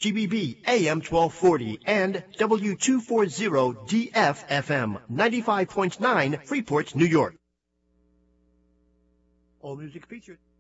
GBB AM 1240 and W240DF FM 95.9 Freeport, New York. All music featured.